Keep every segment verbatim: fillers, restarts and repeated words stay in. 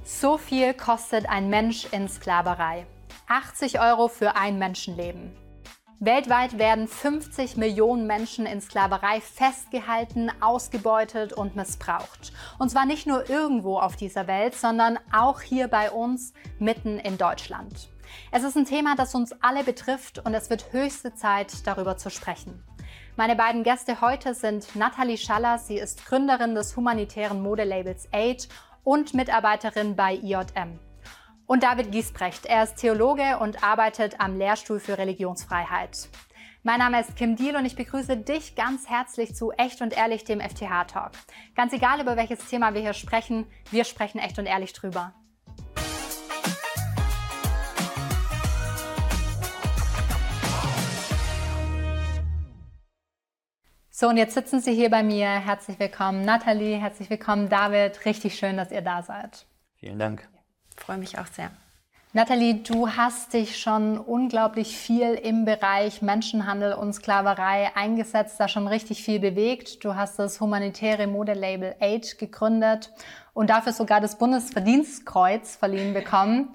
So viel kostet ein Mensch in Sklaverei. achtzig Euro für ein Menschenleben. Weltweit werden fünfzig Millionen Menschen in Sklaverei festgehalten, ausgebeutet und missbraucht. Und zwar nicht nur irgendwo auf dieser Welt, sondern auch hier bei uns, mitten in Deutschland. Es ist ein Thema, das uns alle betrifft und es wird höchste Zeit, darüber zu sprechen. Meine beiden Gäste heute sind Nathalie Schaller, sie ist Gründerin des humanitären Modelabels Age und Mitarbeiterin bei I J M. Und David Giesbrecht, er ist Theologe und arbeitet am Lehrstuhl für Religionsfreiheit. Mein Name ist Kim Diehl und ich begrüße dich ganz herzlich zu Echt und Ehrlich, dem F T H-Talk. Ganz egal, über welches Thema wir hier sprechen, wir sprechen echt und ehrlich drüber. So, und jetzt sitzen Sie hier bei mir. Herzlich willkommen, Nathalie. Herzlich willkommen, David. Richtig schön, dass ihr da seid. Vielen Dank. Ich freue mich auch sehr. Nathalie, du hast dich schon unglaublich viel im Bereich Menschenhandel und Sklaverei eingesetzt, da schon richtig viel bewegt. Du hast das humanitäre Modelabel Age gegründet und dafür sogar das Bundesverdienstkreuz verliehen bekommen.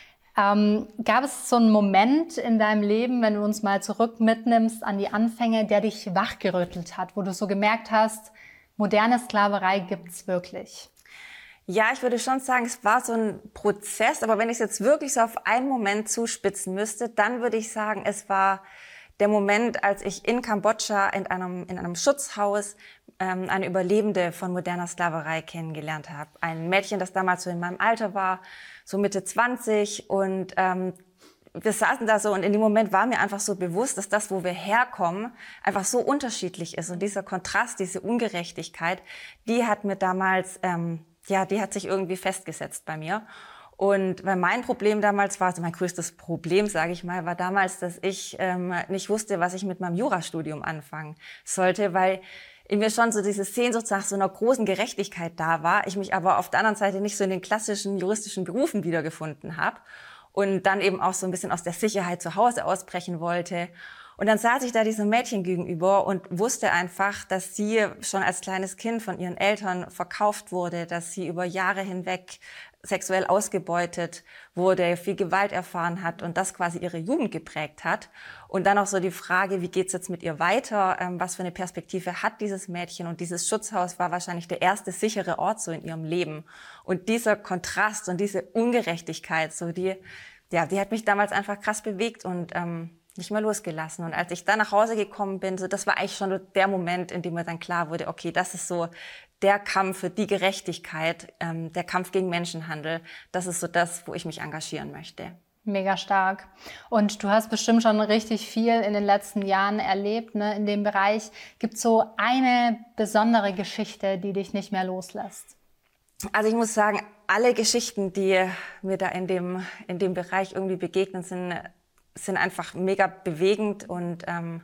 Ähm, gab es so einen Moment in deinem Leben, wenn du uns mal zurück mitnimmst an die Anfänge, der dich wachgerüttelt hat, wo du so gemerkt hast, moderne Sklaverei gibt's wirklich? Ja, ich würde schon sagen, es war so ein Prozess, aber wenn ich es jetzt wirklich so auf einen Moment zuspitzen müsste, dann würde ich sagen, es war der Moment, als ich in Kambodscha in einem, in einem Schutzhaus ähm, eine Überlebende von moderner Sklaverei kennengelernt habe. Ein Mädchen, das damals so in meinem Alter war, so Mitte zwanzig, und ähm, wir saßen da so und in dem Moment war mir einfach so bewusst, dass das, wo wir herkommen, einfach so unterschiedlich ist. Und dieser Kontrast, diese Ungerechtigkeit, die hat mir damals, ähm, ja, die hat sich irgendwie festgesetzt bei mir. Und weil mein Problem damals war, also mein größtes Problem, sage ich mal, war damals, dass ich ähm, nicht wusste, was ich mit meinem Jurastudium anfangen sollte, weil in mir schon so diese Sehnsucht nach so einer großen Gerechtigkeit da war, ich mich aber auf der anderen Seite nicht so in den klassischen juristischen Berufen wiedergefunden habe und dann eben auch so ein bisschen aus der Sicherheit zu Hause ausbrechen wollte. Und dann saß ich da diesem Mädchen gegenüber und wusste einfach, dass sie schon als kleines Kind von ihren Eltern verkauft wurde, dass sie über Jahre hinweg sexuell ausgebeutet wurde, viel Gewalt erfahren hat und das quasi ihre Jugend geprägt hat. Und dann auch so die Frage, wie geht's jetzt mit ihr weiter? Was für eine Perspektive hat dieses Mädchen? Und dieses Schutzhaus war wahrscheinlich der erste sichere Ort so in ihrem Leben. Und dieser Kontrast und diese Ungerechtigkeit, so die, ja, die hat mich damals einfach krass bewegt und ähm, nicht mehr losgelassen. Und als ich dann nach Hause gekommen bin, so das war eigentlich schon der Moment, in dem mir dann klar wurde, okay, das ist so der Kampf für die Gerechtigkeit, ähm, der Kampf gegen Menschenhandel. Das ist so das, wo ich mich engagieren möchte. Mega stark. Und du hast bestimmt schon richtig viel in den letzten Jahren erlebt, ne, in dem Bereich. Gibt es so eine besondere Geschichte, die dich nicht mehr loslässt? Also ich muss sagen, alle Geschichten, die mir da in dem, in dem Bereich irgendwie begegnet sind, sind einfach mega bewegend. Und, ähm,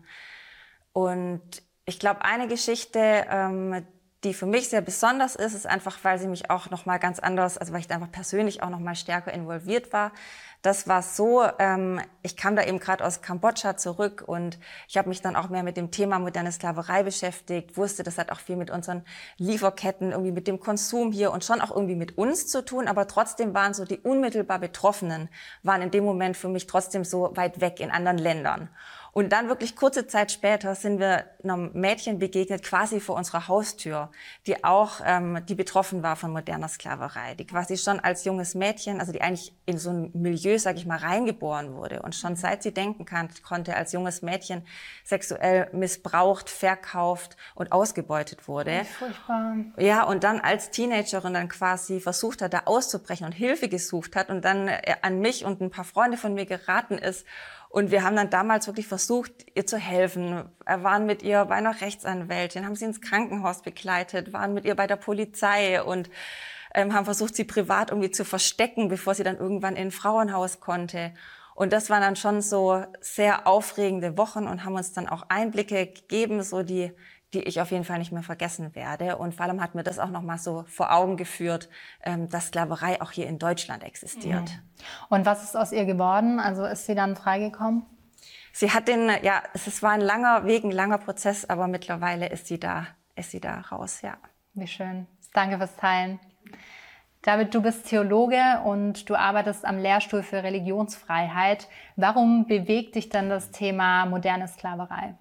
und ich glaube, eine Geschichte, ähm, die für mich sehr besonders ist, ist einfach, weil sie mich auch noch mal ganz anders, also weil ich da einfach persönlich auch noch mal stärker involviert war. Das war so, ähm, ich kam da eben gerade aus Kambodscha zurück und ich habe mich dann auch mehr mit dem Thema moderne Sklaverei beschäftigt, wusste, das hat auch viel mit unseren Lieferketten, irgendwie mit dem Konsum hier und schon auch irgendwie mit uns zu tun, aber trotzdem waren so die unmittelbar Betroffenen, waren in dem Moment für mich trotzdem so weit weg in anderen Ländern. Und dann wirklich kurze Zeit später sind wir einem Mädchen begegnet, quasi vor unserer Haustür, die auch, ähm, die betroffen war von moderner Sklaverei, die quasi schon als junges Mädchen, also die eigentlich in so ein Milieu, sag ich mal, reingeboren wurde und schon seit sie denken kann, konnte als junges Mädchen sexuell missbraucht, verkauft und ausgebeutet wurde. Furchtbar. Ja, und dann als Teenagerin dann quasi versucht hat, da auszubrechen und Hilfe gesucht hat und dann an mich und ein paar Freunde von mir geraten ist. Und wir haben dann damals wirklich versucht, ihr zu helfen. Wir waren mit ihr bei einer Rechtsanwältin, haben sie ins Krankenhaus begleitet, waren mit ihr bei der Polizei und ähm, haben versucht, sie privat irgendwie zu verstecken, bevor sie dann irgendwann in ein Frauenhaus konnte. Und das waren dann schon so sehr aufregende Wochen und haben uns dann auch Einblicke gegeben, so die die ich auf jeden Fall nicht mehr vergessen werde. Und vor allem hat mir das auch noch mal so vor Augen geführt, dass Sklaverei auch hier in Deutschland existiert. Und was ist aus ihr geworden? Also ist sie dann freigekommen? Sie hat den, ja, es war ein langer Weg, ein langer Prozess, aber mittlerweile ist sie da, ist sie da raus, ja. Wie schön. Danke fürs Teilen. David, du bist Theologe und du arbeitest am Lehrstuhl für Religionsfreiheit. Warum bewegt dich denn das Thema moderne Sklaverei?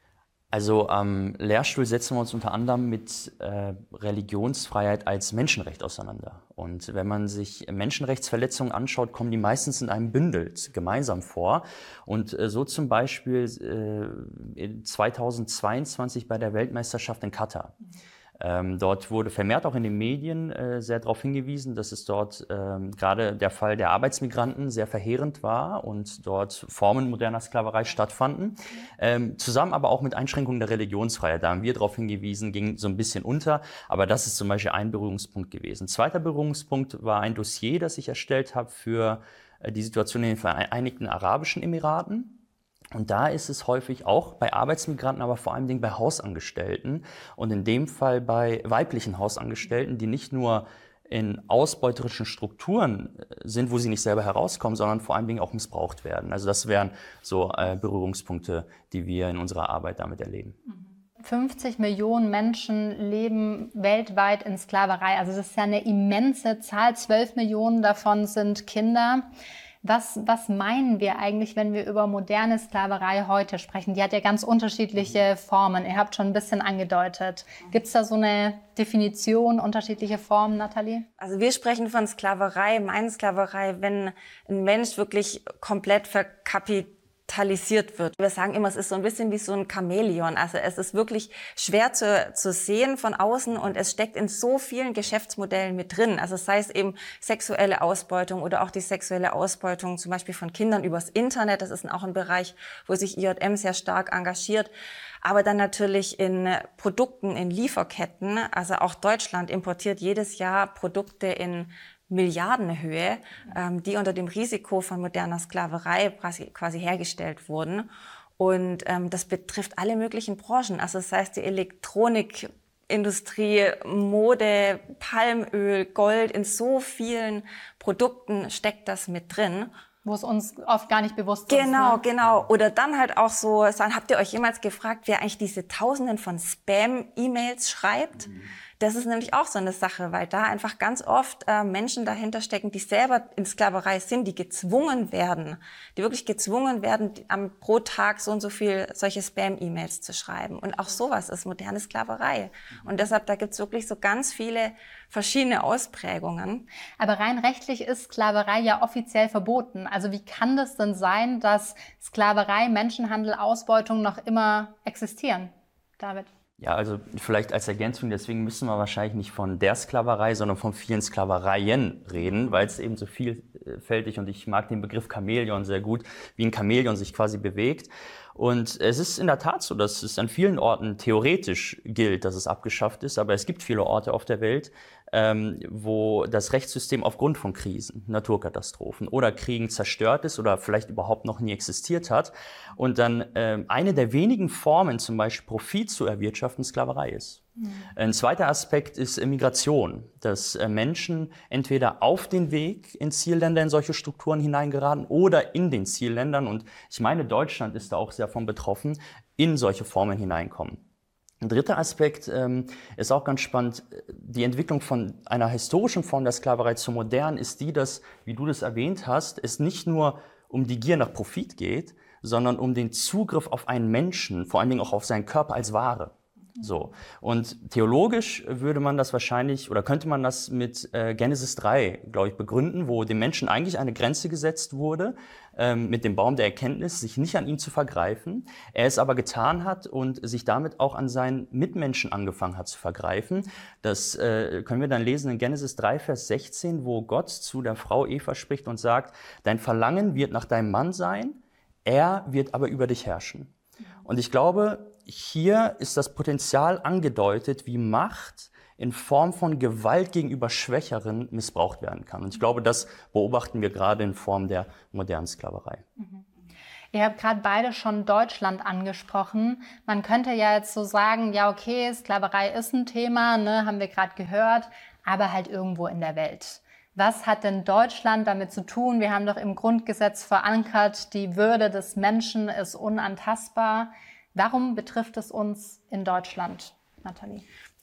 Also am Lehrstuhl setzen wir uns unter anderem mit äh, Religionsfreiheit als Menschenrecht auseinander. Und wenn man sich Menschenrechtsverletzungen anschaut, kommen die meistens in einem Bündel gemeinsam vor. Und äh, so zum Beispiel äh, in zweitausendzweiundzwanzig bei der Weltmeisterschaft in Katar. Ähm, dort wurde vermehrt auch in den Medien äh, sehr darauf hingewiesen, dass es dort ähm, gerade der Fall der Arbeitsmigranten sehr verheerend war und dort Formen moderner Sklaverei stattfanden. Ähm, zusammen aber auch mit Einschränkungen der Religionsfreiheit. Da haben wir darauf hingewiesen, ging so ein bisschen unter. Aber das ist zum Beispiel ein Berührungspunkt gewesen. Ein zweiter Berührungspunkt war ein Dossier, das ich erstellt habe für äh, die Situation in den Vereinigten Arabischen Emiraten. Und da ist es häufig auch bei Arbeitsmigranten, aber vor allen Dingen bei Hausangestellten und in dem Fall bei weiblichen Hausangestellten, die nicht nur in ausbeuterischen Strukturen sind, wo sie nicht selber herauskommen, sondern vor allen Dingen auch missbraucht werden. Also das wären so äh, Berührungspunkte, die wir in unserer Arbeit damit erleben. fünfzig Millionen Menschen leben weltweit in Sklaverei. Also das ist ja eine immense Zahl. zwölf Millionen davon sind Kinder. Was, was meinen wir eigentlich, wenn wir über moderne Sklaverei heute sprechen? Die hat ja ganz unterschiedliche Formen. Ihr habt schon ein bisschen angedeutet. Gibt es da so eine Definition, unterschiedliche Formen, Nathalie? Also wir sprechen von Sklaverei, meinen Sklaverei, wenn ein Mensch wirklich komplett verkapitalisiert wird. Wir sagen immer, es ist so ein bisschen wie so ein Chamäleon. Also es ist wirklich schwer zu, zu sehen von außen und es steckt in so vielen Geschäftsmodellen mit drin. Also sei es eben sexuelle Ausbeutung oder auch die sexuelle Ausbeutung zum Beispiel von Kindern übers Internet. Das ist auch ein Bereich, wo sich I J M sehr stark engagiert. Aber dann natürlich in Produkten, in Lieferketten. Also auch Deutschland importiert jedes Jahr Produkte in Milliardenhöhe, ähm, die unter dem Risiko von moderner Sklaverei quasi, quasi hergestellt wurden. Und ähm, das betrifft alle möglichen Branchen. Also das heißt die Elektronikindustrie, Mode, Palmöl, Gold, in so vielen Produkten steckt das mit drin. Wo es uns oft gar nicht bewusst genau, ist. Genau, ne? genau. Oder dann halt auch so sagen, habt ihr euch jemals gefragt, wer eigentlich diese Tausenden von Spam-E-Mails schreibt? Mhm. Das ist nämlich auch so eine Sache, weil da einfach ganz oft äh, Menschen dahinter stecken, die selber in Sklaverei sind, die gezwungen werden, die wirklich gezwungen werden, die, am, pro Tag so und so viel solche Spam-E-Mails zu schreiben. Und auch sowas ist moderne Sklaverei. Mhm. Und deshalb, da gibt's wirklich so ganz viele verschiedene Ausprägungen. Aber rein rechtlich ist Sklaverei ja offiziell verboten. Also wie kann das denn sein, dass Sklaverei, Menschenhandel, Ausbeutung noch immer existieren? David? Ja, also vielleicht als Ergänzung, deswegen müssen wir wahrscheinlich nicht von der Sklaverei, sondern von vielen Sklavereien reden, weil es eben so vielfältig, und ich mag den Begriff Chamäleon sehr gut, wie ein Chamäleon sich quasi bewegt. Und es ist in der Tat so, dass es an vielen Orten theoretisch gilt, dass es abgeschafft ist, aber es gibt viele Orte auf der Welt, ähm, wo das Rechtssystem aufgrund von Krisen, Naturkatastrophen oder Kriegen zerstört ist oder vielleicht überhaupt noch nie existiert hat und dann ähm, eine der wenigen Formen, zum Beispiel Profit zu erwirtschaften, Sklaverei ist. Mhm. Ein zweiter Aspekt ist Migration, dass äh, Menschen entweder auf den Weg in Zielländer in solche Strukturen hineingeraten oder in den Zielländern, und ich meine, Deutschland ist da auch sehr von betroffen, in solche Formen hineinkommen. Ein dritter Aspekt ähm, ist auch ganz spannend. Die Entwicklung von einer historischen Form der Sklaverei zur modernen ist die, dass, wie du das erwähnt hast, es nicht nur um die Gier nach Profit geht, sondern um den Zugriff auf einen Menschen, vor allen Dingen auch auf seinen Körper als Ware. So. Und theologisch würde man das wahrscheinlich, oder könnte man das mit äh, Genesis drei, glaube ich, begründen, wo dem Menschen eigentlich eine Grenze gesetzt wurde, ähm, mit dem Baum der Erkenntnis, sich nicht an ihm zu vergreifen. Er es aber getan hat und sich damit auch an seinen Mitmenschen angefangen hat zu vergreifen. Das äh, können wir dann lesen in Genesis drei, Vers sechzehn, wo Gott zu der Frau Eva spricht und sagt, dein Verlangen wird nach deinem Mann sein, er wird aber über dich herrschen. Und ich glaube, hier ist das Potenzial angedeutet, wie Macht in Form von Gewalt gegenüber Schwächeren missbraucht werden kann. Und ich glaube, das beobachten wir gerade in Form der modernen Sklaverei. Mhm. Ihr habt gerade beide schon Deutschland angesprochen. Man könnte ja jetzt so sagen, ja okay, Sklaverei ist ein Thema, ne, haben wir gerade gehört, aber halt irgendwo in der Welt. Was hat denn Deutschland damit zu tun? Wir haben doch im Grundgesetz verankert, die Würde des Menschen ist unantastbar. Warum betrifft es uns in Deutschland, Nathalie?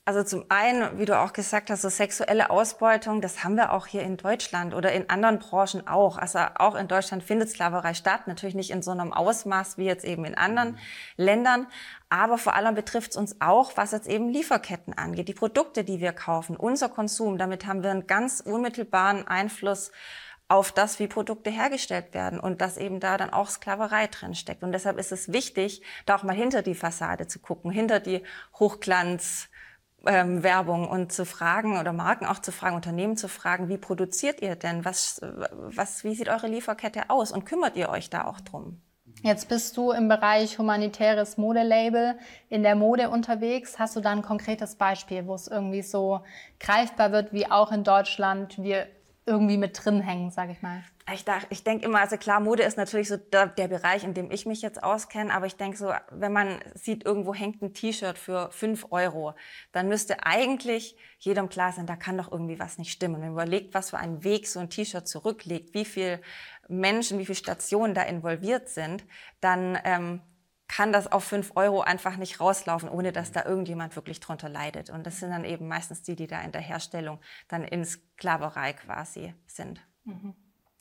Also zum einen, wie du auch gesagt hast, so sexuelle Ausbeutung, das haben wir auch hier in Deutschland oder in anderen Branchen auch. Also auch in Deutschland findet Sklaverei statt, natürlich nicht in so einem Ausmaß wie jetzt eben in anderen mhm. Ländern. Aber vor allem betrifft es uns auch, was jetzt eben Lieferketten angeht, die Produkte, die wir kaufen, unser Konsum. Damit haben wir einen ganz unmittelbaren Einfluss auf das, wie Produkte hergestellt werden und dass eben da dann auch Sklaverei drin steckt. Und deshalb ist es wichtig, da auch mal hinter die Fassade zu gucken, hinter die Hochglanz Ähm, Werbung und zu fragen oder Marken auch zu fragen, Unternehmen zu fragen, wie produziert ihr denn? Was, was, wie sieht eure Lieferkette aus? Und kümmert ihr euch da auch drum? Jetzt bist du im Bereich humanitäres Modelabel in der Mode unterwegs. Hast du da ein konkretes Beispiel, wo es irgendwie so greifbar wird, wie auch in Deutschland wir irgendwie mit drin hängen, sage ich mal? Ich, ich denke immer, also klar, Mode ist natürlich so der, der Bereich, in dem ich mich jetzt auskenne, aber ich denke so, wenn man sieht, irgendwo hängt ein T-Shirt für fünf Euro, dann müsste eigentlich jedem klar sein, da kann doch irgendwie was nicht stimmen. Wenn man überlegt, was für einen Weg so ein T-Shirt zurücklegt, wie viele Menschen, wie viele Stationen da involviert sind, dann ähm, kann das auf fünf Euro einfach nicht rauslaufen, ohne dass da irgendjemand wirklich drunter leidet. Und das sind dann eben meistens die, die da in der Herstellung dann in Sklaverei quasi sind. Mhm.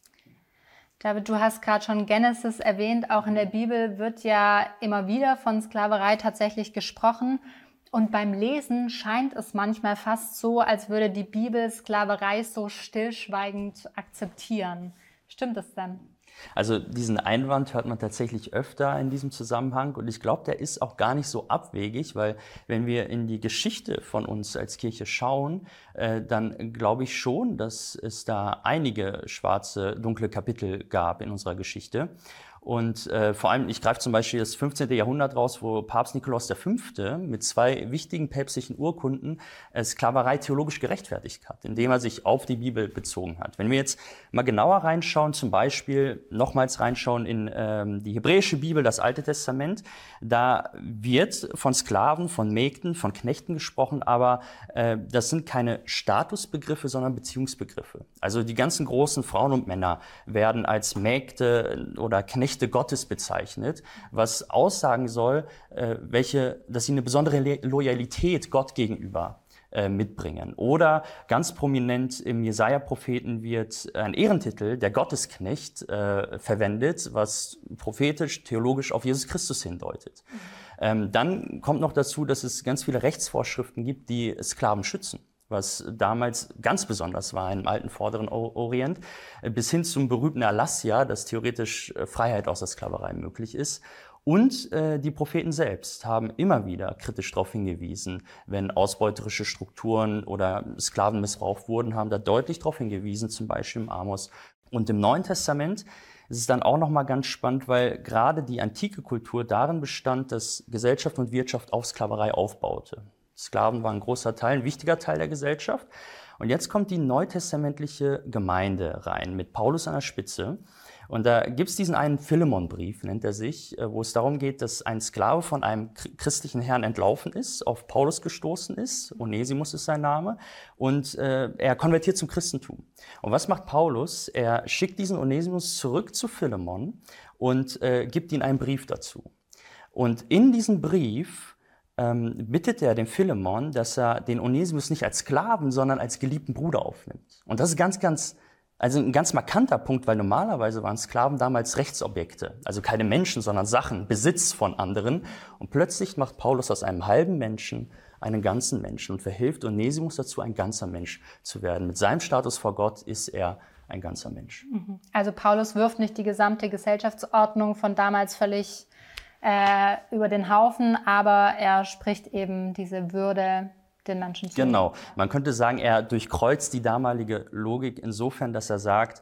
David, du hast gerade schon Genesis erwähnt. Auch in der Bibel wird ja immer wieder von Sklaverei tatsächlich gesprochen. Und beim Lesen scheint es manchmal fast so, als würde die Bibel Sklaverei so stillschweigend akzeptieren. Stimmt das denn? Also diesen Einwand hört man tatsächlich öfter in diesem Zusammenhang und ich glaube, der ist auch gar nicht so abwegig, weil wenn wir in die Geschichte von uns als Kirche schauen, äh, dann glaube ich schon, dass es da einige schwarze, dunkle Kapitel gab in unserer Geschichte. Und äh, vor allem, ich greife zum Beispiel das fünfzehnten Jahrhundert raus, wo Papst Nikolaus der Fünfte mit zwei wichtigen päpstlichen Urkunden äh, Sklaverei theologisch gerechtfertigt hat, indem er sich auf die Bibel bezogen hat. Wenn wir jetzt mal genauer reinschauen, zum Beispiel nochmals reinschauen in ähm, die hebräische Bibel, das Alte Testament, da wird von Sklaven, von Mägden, von Knechten gesprochen, aber äh, das sind keine Statusbegriffe, sondern Beziehungsbegriffe. Also die ganzen großen Frauen und Männer werden als Mägde oder Knechte Gottes bezeichnet, was aussagen soll, äh, welche, dass sie eine besondere Le- Loyalität Gott gegenüber äh, mitbringen. Oder ganz prominent im Jesaja-Propheten wird ein Ehrentitel, der Gottesknecht, äh, verwendet, was prophetisch, theologisch auf Jesus Christus hindeutet. Mhm. Ähm, dann kommt noch dazu, dass es ganz viele Rechtsvorschriften gibt, die Sklaven schützen, was damals ganz besonders war im alten Vorderen Orient, bis hin zum berühmten Erlassja, dass theoretisch Freiheit aus der Sklaverei möglich ist. Und äh, die Propheten selbst haben immer wieder kritisch darauf hingewiesen, wenn ausbeuterische Strukturen oder Sklaven missbraucht wurden, haben da deutlich darauf hingewiesen, zum Beispiel im Amos. Und im Neuen Testament ist es dann auch nochmal ganz spannend, weil gerade die antike Kultur darin bestand, dass Gesellschaft und Wirtschaft auf Sklaverei aufbaute. Sklaven waren ein großer Teil, ein wichtiger Teil der Gesellschaft. Und jetzt kommt die neutestamentliche Gemeinde rein, mit Paulus an der Spitze. Und da gibt es diesen einen Philemon-Brief, nennt er sich, wo es darum geht, dass ein Sklave von einem christlichen Herrn entlaufen ist, auf Paulus gestoßen ist, Onesimus ist sein Name, und äh, er konvertiert zum Christentum. Und was macht Paulus? Er schickt diesen Onesimus zurück zu Philemon und äh, gibt ihm einen Brief dazu. Und in diesem Brief Ähm, bittet er den Philemon, dass er den Onesimus nicht als Sklaven, sondern als geliebten Bruder aufnimmt. Und das ist ganz, ganz, also ein ganz markanter Punkt, weil normalerweise waren Sklaven damals Rechtsobjekte, also keine Menschen, sondern Sachen, Besitz von anderen. Und plötzlich macht Paulus aus einem halben Menschen einen ganzen Menschen und verhilft Onesimus dazu, ein ganzer Mensch zu werden. Mit seinem Status vor Gott ist er ein ganzer Mensch. Also Paulus wirft nicht die gesamte Gesellschaftsordnung von damals völlig Äh, über den Haufen, aber er spricht eben diese Würde den Menschen zu. Genau. Man könnte sagen, er durchkreuzt die damalige Logik insofern, dass er sagt,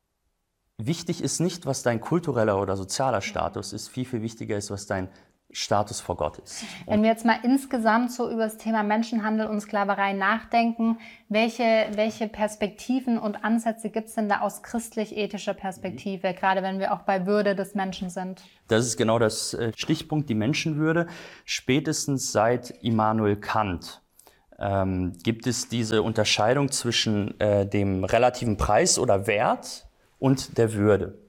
wichtig ist nicht, was dein kultureller oder sozialer Status ist, viel, viel wichtiger ist, was dein Status vor Gott ist. Und wenn wir jetzt mal insgesamt so über das Thema Menschenhandel und Sklaverei nachdenken, welche, welche Perspektiven und Ansätze gibt es denn da aus christlich-ethischer Perspektive, mhm. gerade wenn wir auch bei Würde des Menschen sind? Das ist genau das Stichpunkt, die Menschenwürde. Spätestens seit Immanuel Kant ähm, gibt es diese Unterscheidung zwischen äh, dem relativen Preis oder Wert und der Würde.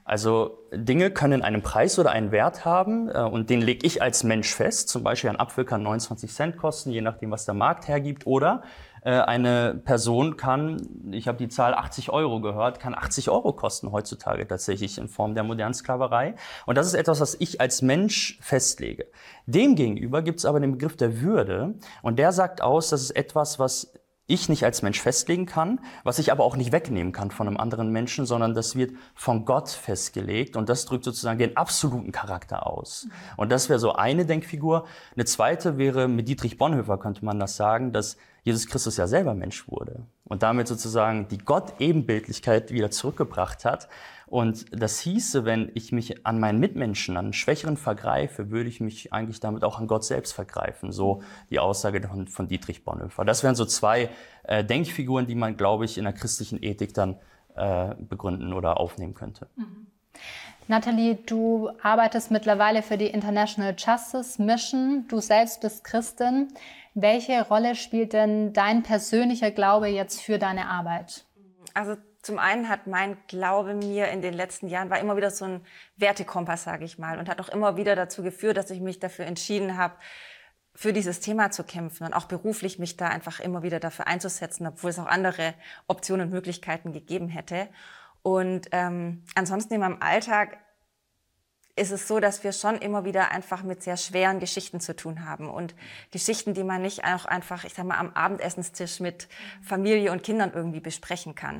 Also Dinge können einen Preis oder einen Wert haben äh, und den lege ich als Mensch fest. Zum Beispiel ein Apfel kann neunundzwanzig Cent kosten, je nachdem, was der Markt hergibt. Oder äh, eine Person kann, ich habe die Zahl achtzig Euro gehört, kann achtzig Euro kosten heutzutage tatsächlich in Form der modernen Sklaverei. Und das ist etwas, was ich als Mensch festlege. Demgegenüber gibt es aber den Begriff der Würde und der sagt aus, das ist etwas, was ich nicht als Mensch festlegen kann, was ich aber auch nicht wegnehmen kann von einem anderen Menschen, sondern das wird von Gott festgelegt und das drückt sozusagen den absoluten Charakter aus. Und das wäre so eine Denkfigur. Eine zweite wäre, mit Dietrich Bonhoeffer könnte man das sagen, dass Jesus Christus ja selber Mensch wurde und damit sozusagen die Gott-Ebenbildlichkeit wieder zurückgebracht hat. Und das hieße, wenn ich mich an meinen Mitmenschen, an Schwächeren vergreife, würde ich mich eigentlich damit auch an Gott selbst vergreifen. So die Aussage von, von Dietrich Bonhoeffer. Das wären so zwei äh, Denkfiguren, die man, glaube ich, in der christlichen Ethik dann äh, begründen oder aufnehmen könnte. Mhm. Nathalie, du arbeitest mittlerweile für die International Justice Mission. Du selbst bist Christin. Welche Rolle spielt denn dein persönlicher Glaube jetzt für deine Arbeit? Also zum einen hat mein Glaube mir in den letzten Jahren, war immer wieder so ein Wertekompass, sage ich mal, und hat auch immer wieder dazu geführt, dass ich mich dafür entschieden habe, für dieses Thema zu kämpfen und auch beruflich mich da einfach immer wieder dafür einzusetzen, obwohl es auch andere Optionen und Möglichkeiten gegeben hätte. Und ähm, ansonsten in meinem Alltag ist es so, dass wir schon immer wieder einfach mit sehr schweren Geschichten zu tun haben und Geschichten, die man nicht auch einfach, ich sag mal, am Abendessenstisch mit Familie und Kindern irgendwie besprechen kann.